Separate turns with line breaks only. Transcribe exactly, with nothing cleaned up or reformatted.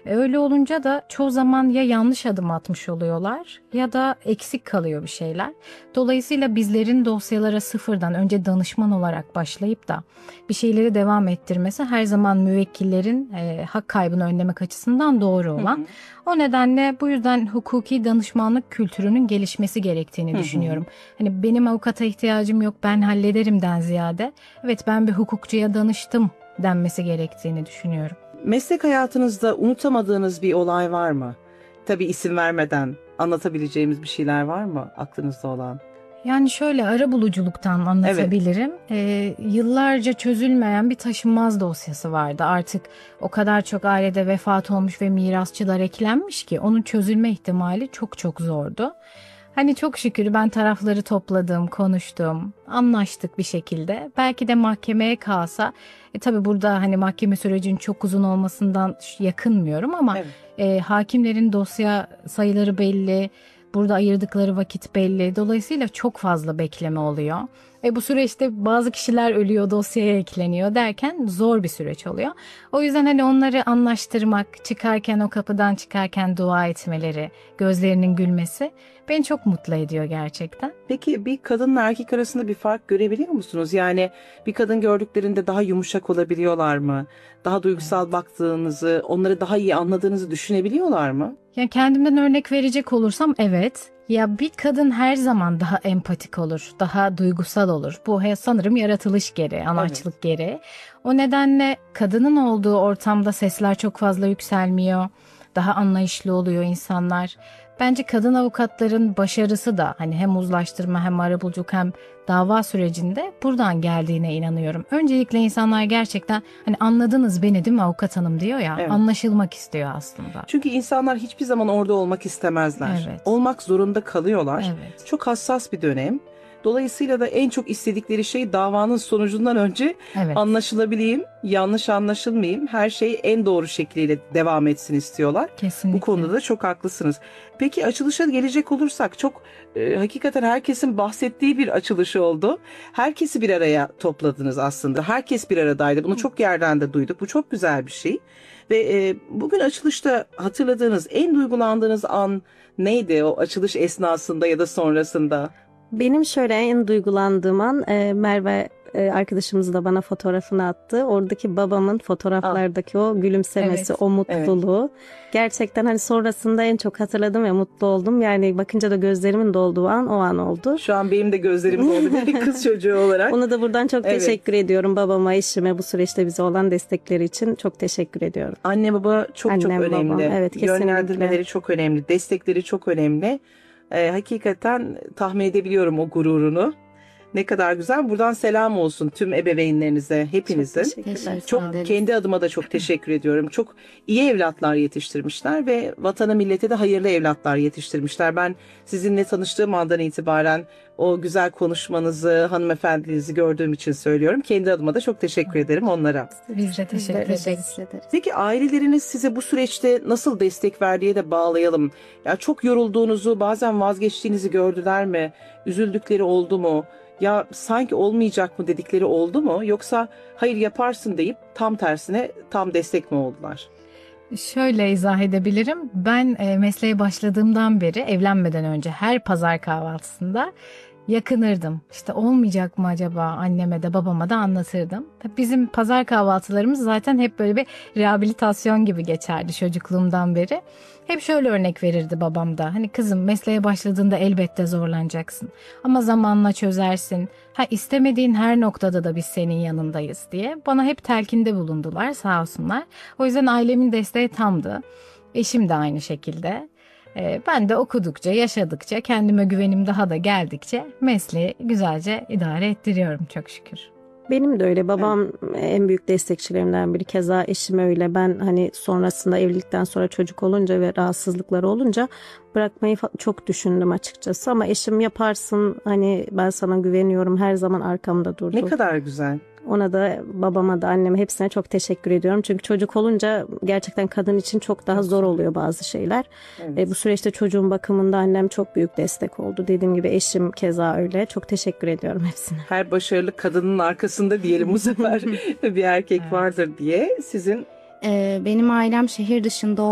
E, Öyle olunca da çoğu zaman ya yanlış adım atmış oluyorlar ya da eksik kalıyor bir şeyler. Dolayısıyla bizlerin dosyalara sıfırdan önce danışman olarak başlayıp da bir şeyleri devam ettirmesi her zaman müvekkillerin e, hak kaybını önlemek açısından doğru
Hı
olan.
hı.
O nedenle bu yüzden hukuki danışmanlık kültürünün gelişmesi gerektiğini
Hı
düşünüyorum.
hı.
Hani benim avukata ihtiyacım yok, ben hallederimden ziyade evet ben bir hukukçuya danıştım denmesi gerektiğini düşünüyorum.
Meslek hayatınızda unutamadığınız bir olay var mı? Tabii isim vermeden anlatabileceğimiz bir şeyler var mı aklınızda olan?
Yani şöyle arabuluculuktan
Evet.
anlatabilirim. Ee, yıllarca çözülmeyen bir taşınmaz dosyası vardı. Artık o kadar çok ailede vefat olmuş ve mirasçılar eklenmiş ki onun çözülme ihtimali çok çok zordu. Hani çok şükür ben tarafları topladım, konuştum, anlaştık bir şekilde. Belki de mahkemeye kalsa, e, tabii burada hani mahkeme sürecinin çok uzun olmasından yakınmıyorum ama
Evet.
e, hakimlerin dosya sayıları belli. Burada ayırdıkları vakit belli. Dolayısıyla çok fazla bekleme oluyor. E bu süreçte bazı kişiler ölüyor, dosyaya ekleniyor derken zor bir süreç oluyor. O yüzden hani onları anlaştırmak, çıkarken o kapıdan çıkarken dua etmeleri, gözlerinin gülmesi beni çok mutlu ediyor gerçekten.
Peki bir kadınla erkek arasında bir fark görebiliyor musunuz? Yani bir kadın gördüklerinde daha yumuşak olabiliyorlar mı? Daha duygusal baktığınızı, onları daha iyi anladığınızı düşünebiliyorlar mı?
Ya kendimden örnek verecek olursam evet. Ya bir kadın her zaman daha empatik olur, daha duygusal olur. Bu he- sanırım yaratılış gereği,
Evet.
anaçlık gereği. O nedenle kadının olduğu ortamda sesler çok fazla yükselmiyor. Daha anlayışlı oluyor insanlar. Bence kadın avukatların başarısı da hani hem uzlaştırma hem arabuluculuk hem dava sürecinde buradan geldiğine inanıyorum. Öncelikle insanlar gerçekten hani anladınız beni değil mi avukat hanım diyor ya,
Evet.
anlaşılmak istiyor aslında.
Çünkü insanlar hiçbir zaman orada olmak istemezler.
Evet.
Olmak zorunda kalıyorlar.
Evet.
Çok hassas bir dönem. Dolayısıyla da en çok istedikleri şey davanın sonucundan önce
Evet.
anlaşılabileyim, yanlış anlaşılmayayım, her şey en doğru şekliyle devam etsin istiyorlar.
Kesinlikle.
Bu konuda da çok haklısınız. Peki açılışa gelecek olursak çok e, hakikaten herkesin bahsettiği bir açılış oldu. Herkesi bir araya topladınız aslında. Herkes bir aradaydı. Bunu çok yerden de duyduk. Bu çok güzel bir şey. Ve e, bugün açılışta hatırladığınız, en duygulandığınız an neydi o açılış esnasında ya da sonrasında?
Benim şöyle en duygulandığım an e, Merve e, arkadaşımız da bana fotoğrafını attı. Oradaki babamın fotoğraflardaki o gülümsemesi,
Evet,
o mutluluğu. Gerçekten hani sonrasında en çok hatırladım ve mutlu oldum. Yani bakınca da gözlerimin dolduğu an o an oldu.
Şu an benim de gözlerim doldu bir kız çocuğu olarak.
Ona da buradan çok
Evet.
teşekkür ediyorum babama, eşime bu süreçte bize olan destekleri için çok teşekkür ediyorum.
Anne baba çok çok
Annem,
önemli.
babam, evet, kesinlikle.
Yönlendirmeleri çok önemli. Destekleri çok önemli. Ee, hakikaten tahmin edebiliyorum o gururunu. Ne kadar güzel. Buradan selam olsun tüm ebeveynlerinize, hepinizin.
Çok teşekkürler.
Çok
sağ olun.
kendi adıma da çok teşekkür ediyorum. Çok iyi evlatlar yetiştirmişler ve vatana millete de hayırlı evlatlar yetiştirmişler. Ben sizinle tanıştığım andan itibaren o güzel konuşmanızı, hanımefendinizi gördüğüm için söylüyorum. Kendi adıma da çok teşekkür ederim onlara.
biz de
Biz de
teşekkür ederiz.
teşekkür ederiz.
Peki aileleriniz size bu süreçte nasıl destek verdiğe de bağlayalım. Ya çok yorulduğunuzu, bazen vazgeçtiğinizi gördüler mi? Üzüldükleri oldu mu? Ya sanki olmayacak mı dedikleri oldu mu? Yoksa hayır yaparsın deyip tam tersine tam destek mi oldular?
Şöyle izah edebilirim. Ben e, mesleğe başladığımdan beri evlenmeden önce her pazar kahvaltısında yakınırdım. İşte olmayacak mı acaba anneme de babama da anlatırdım. Tabii bizim pazar kahvaltılarımız zaten hep böyle bir rehabilitasyon gibi geçerdi çocukluğumdan beri. Hep şöyle örnek verirdi babam da. Hani kızım mesleğe başladığında elbette zorlanacaksın. Ama zamanla çözersin. Ha istemediğin her noktada da biz senin yanındayız diye. Bana hep telkinde bulundular sağ olsunlar. O yüzden ailemin desteği tamdı. Eşim de aynı şekilde. Ee, ben de okudukça, yaşadıkça, kendime güvenim daha da geldikçe mesleği güzelce idare ettiriyorum çok şükür.
Benim de öyle. Babam en büyük destekçilerimden biri. Keza eşim öyle. Ben hani sonrasında evlilikten sonra çocuk olunca ve rahatsızlıkları olunca bırakmayı fa- çok düşündüm açıkçası. Ama eşim yaparsın hani ben sana güveniyorum her zaman arkamda durdu.
Ne kadar güzel.
Ona da babama da anneme hepsine çok teşekkür ediyorum. Çünkü çocuk olunca gerçekten kadın için çok daha zor oluyor bazı şeyler.
Evet.
E, bu süreçte çocuğun bakımında annem çok büyük destek oldu. Dediğim gibi eşim keza öyle. Çok teşekkür ediyorum hepsine.
Her başarılı kadının arkasında diyelim bu sefer bir erkek
Evet.
vardır diye sizin
Ee, benim ailem şehir dışında